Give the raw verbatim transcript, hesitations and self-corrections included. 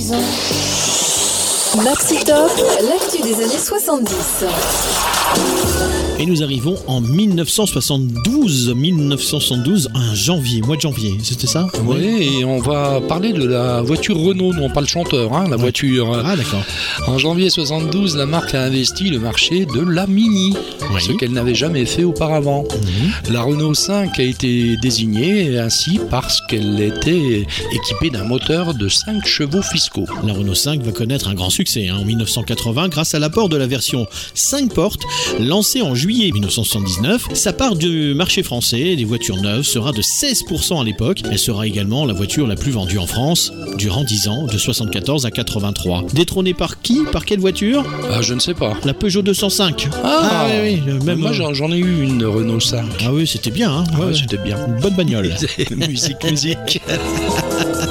dix ans. Maxi Top, l'actu des années soixante-dix. Et nous arrivons en dix-neuf cent soixante-douze, dix-neuf cent soixante-douze, un janvier, mois de janvier, c'était ça? Oui, ouais, et on va parler de la voiture Renault, non pas le chanteur, hein, la ouais. voiture. Ah d'accord. En janvier soixante-douze, la marque a investi le marché de la Mini, oui. ce qu'elle n'avait jamais fait auparavant. Mmh. La Renault cinq a été désignée ainsi parce qu'elle était équipée d'un moteur de cinq chevaux fiscaux. La Renault cinq va connaître un grand succès hein, en dix-neuf cent quatre-vingts grâce à l'apport de la version cinq portes lancée en juillet dix-neuf cent soixante-dix-neuf. Sa part du marché français des voitures neuves sera de seize pour cent à l'époque. Elle sera également la voiture la plus vendue en France durant dix ans, de soixante-quatorze à quatre-vingt-trois. Détrônée par qui? Par quelle voiture? Ah, je ne sais pas. La Peugeot deux cent cinq. Ah, ah oui, oui. Même moi j'en, j'en ai eu une Renault cinq. Ah oui, c'était bien. Hein ah, ouais, c'était bien. Une bonne bagnole. musique, musique.